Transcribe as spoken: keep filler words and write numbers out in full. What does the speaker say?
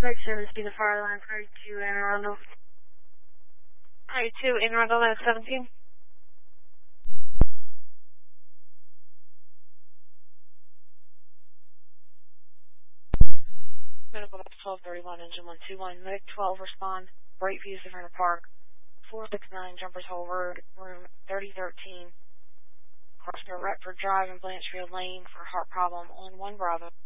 Six service be the fire line thirty-two in Arundel. thirty-two in Arundel, that's seventeen. Medical twelve thirty-one, engine one two one, Medic twelve, respond. Bright views of Turner Park. four six nine, Jumpers Hole Road, room thirty thirteen. Crossing Retford Drive and Blanchfield Lane for heart problem on one Bravo.